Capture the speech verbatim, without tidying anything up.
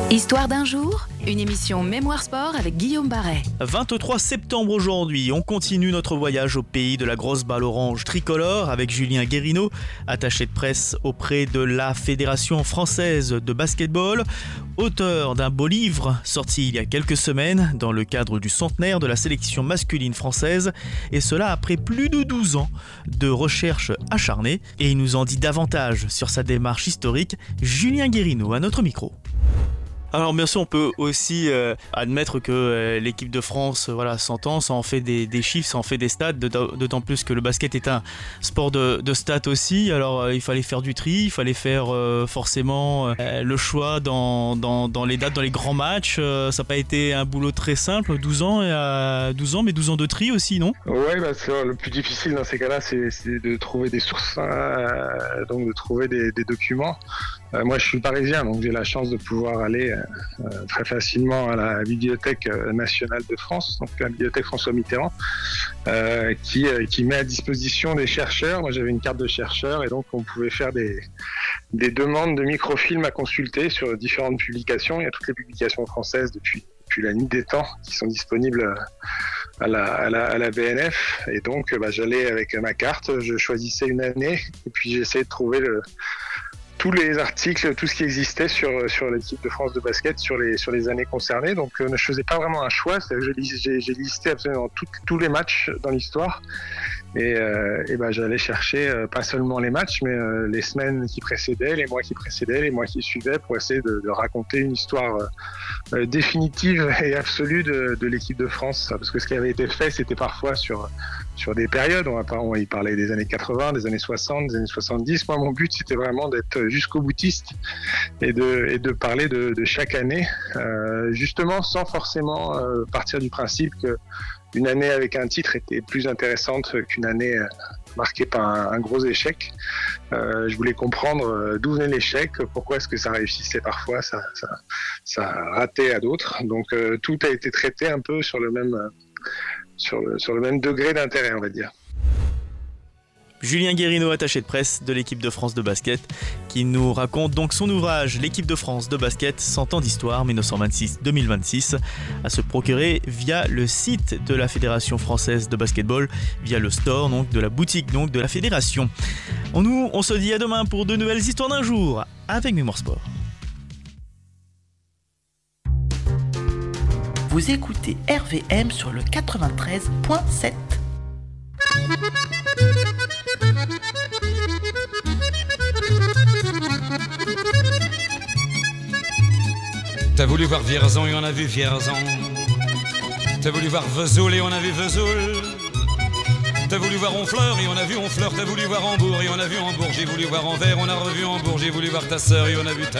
Histoire d'un jour, une émission Mémoire Sport avec Guillaume Barret. vingt-trois septembre aujourd'hui, on continue notre voyage au pays de la grosse balle orange tricolore avec Julien Guérineau, attaché de presse auprès de la Fédération française de basketball, auteur d'un beau livre sorti il y a quelques semaines dans le cadre du centenaire de la sélection masculine française, et cela après plus de douze ans de recherche acharnée. Et il nous en dit davantage sur sa démarche historique, Julien Guérineau à notre micro. Alors bien sûr on peut aussi euh, admettre que euh, l'équipe de France euh, voilà, s'entend, ça en fait des, des chiffres, ça en fait des stats, d'autant plus que le basket est un sport de, de stats aussi. Alors euh, il fallait faire du tri, il fallait faire euh, forcément euh, le choix dans, dans, dans les dates, dans les grands matchs. Euh, ça n'a pas été un boulot très simple, douze ans, et à douze ans, mais douze ans de tri aussi, non ? Ouais, bah, c'est, le plus difficile dans ces cas-là, c'est, c'est de trouver des sources, hein, euh, donc de trouver des, des documents. Euh, moi je suis parisien, donc j'ai la chance de pouvoir aller euh, très facilement à la Bibliothèque nationale de France, donc la Bibliothèque François Mitterrand, euh, qui, euh, qui met à disposition des chercheurs. Moi j'avais une carte de chercheur et donc on pouvait faire des, des demandes de microfilms à consulter sur différentes publications. Il y a toutes les publications françaises depuis, depuis la nuit des temps qui sont disponibles à la, à la, à la B N F, et donc bah, j'allais avec ma carte, je choisissais une année et puis j'essayais de trouver le tous les articles, tout ce qui existait sur, sur l'équipe de France de basket sur les, sur les années concernées. Donc euh, je faisais pas vraiment un choix, c'est que j'ai, j'ai listé absolument tout, tous les matchs dans l'histoire, et, euh, et ben, j'allais chercher euh, pas seulement les matchs, mais euh, les semaines qui précédaient, les mois qui précédaient, les mois qui suivaient, pour essayer de, de raconter une histoire euh, définitive et absolue de, de l'équipe de France. Parce que ce qui avait été fait, c'était parfois sur, sur des périodes, on va pas, on y parlait des années quatre-vingts, des années soixante, des années soixante-dix. Moi mon but c'était vraiment d'être jusqu'au boutiste et de, et de parler de, de chaque année, euh, justement sans forcément euh, partir du principe qu'une année avec un titre était plus intéressante qu'une année euh, marquée par un, un gros échec. Euh, je voulais comprendre d'où venait l'échec, pourquoi est-ce que ça réussissait parfois, ça, ça, ça ratait à d'autres. Donc euh, tout a été traité un peu sur le même, euh, sur le, sur le même degré d'intérêt, on va dire. Julien Guérineau, attaché de presse de l'équipe de France de basket, qui nous raconte donc son ouvrage L'équipe de France de basket, cent ans d'histoire, dix-neuf cent vingt-six à deux mille vingt-six, à se procurer via le site de la Fédération française de basketball, via le store donc, de la boutique donc, de la Fédération. On, nous, on se dit à demain pour de nouvelles histoires d'un jour avec Mémoire Sport. Vous écoutez R V M sur le quatre-vingt-treize virgule sept. T'as voulu voir Vierzon et on a vu Vierzon. T'as voulu voir Vesoul et on a vu Vesoul. T'as voulu voir Honfleur et on a vu Honfleur. T'as voulu voir Hambourg et on a vu Hambourg. J'ai voulu voir Anvers, on a revu Hambourg. J'ai voulu voir ta sœur et on a vu ta